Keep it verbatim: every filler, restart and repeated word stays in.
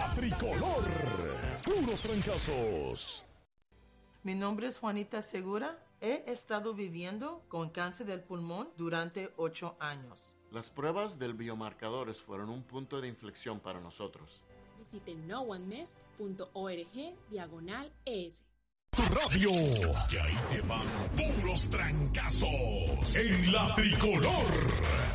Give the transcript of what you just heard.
La Tricolor. Puros trancazos. Mi nombre es Juanita Segura. He estado viviendo con cáncer del pulmón durante ocho años. Las pruebas del biomarcadores fueron un punto de inflexión para nosotros. Visite no one mist punto org diagonal es. Tu radio, que ahí te van puros trancazos en La Tricolor.